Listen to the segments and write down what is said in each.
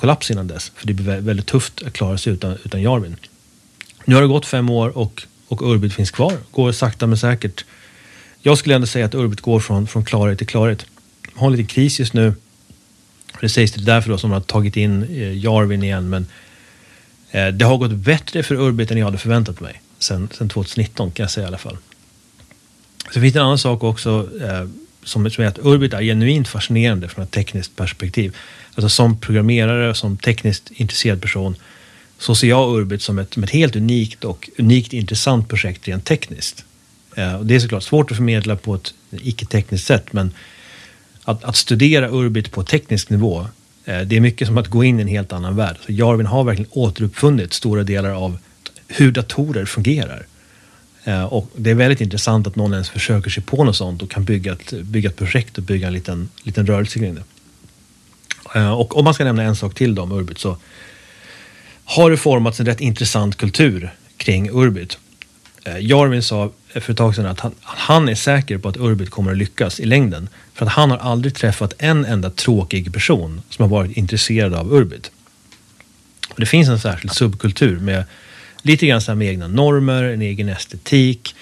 kollaps innan dess. För det blir väldigt tufft att klara sig utan Jarvin. Nu har det gått 5 år och Urbit finns kvar. Går sakta men säkert. Jag skulle ändå säga att Urbit går från klarhet till klarhet. De har lite kris just nu. Det sägs det därför då som de har tagit in Jarvin igen. Men det har gått bättre för Urbit än jag hade förväntat mig. Sen 2019 kan jag säga i alla fall. Så finns det en annan sak också som är att Urbit är genuint fascinerande från ett tekniskt perspektiv. Alltså som programmerare, som tekniskt intresserad person, så ser jag Urbit som ett helt unikt intressant projekt rent tekniskt. Och det är såklart svårt att förmedla på ett icke-tekniskt sätt, men att studera Urbit på teknisk nivå, det är mycket som att gå in i en helt annan värld. Så Jarvin har verkligen återuppfunnit stora delar av hur datorer fungerar. Och det är väldigt intressant att någon ens försöker sig på något sånt och kan bygga ett projekt och bygga en liten rörelse kring det. Och om man ska nämna en sak till då om Urbit, så har det formats en rätt intressant kultur kring Urbit. Jarvin sa för ett tag sedan att han är säker på att Urbit kommer att lyckas i längden. För att han har aldrig träffat en enda tråkig person som har varit intresserad av Urbit. Och det finns en särskild subkultur med lite grann så här med egna normer, en egen estetik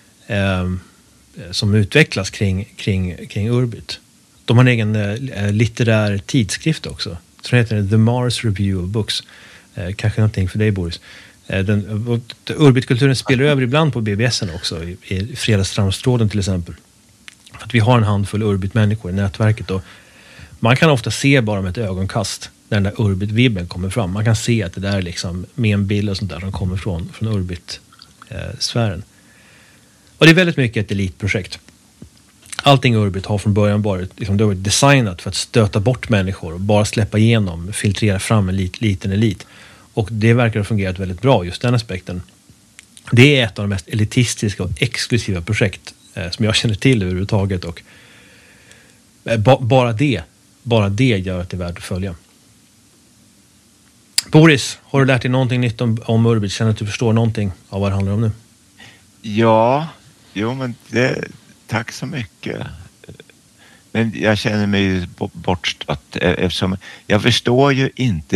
som utvecklas kring Urbit. De har en egen litterär tidskrift också. Så heter det The Mars Review of Books. Kanske någonting för dig, Boris. Urbit-kulturen spelar över ibland på BBSen också, i Fredagsframstråden till exempel. För att vi har en handfull Urbit-människor i nätverket, och man kan ofta se bara med ett ögonkast när den där Urbit-vibben kommer fram. Man kan se att det där är liksom med en bild och sånt där som kommer från Urbit-sfären. Och det är väldigt mycket ett elitprojekt. Allting Urbit har från början varit designat för att stöta bort människor och bara släppa igenom, filtrera fram en liten elit. Och det verkar ha fungerat väldigt bra, just den aspekten. Det är ett av de mest elitistiska och exklusiva projekt som jag känner till överhuvudtaget, och bara det gör att det är värt att följa. Boris, har du lärt dig någonting nytt om Urbit? Känner att du förstår någonting av vad det handlar om nu? Ja, men tack så mycket. Men jag känner mig bortstött eftersom jag förstår ju inte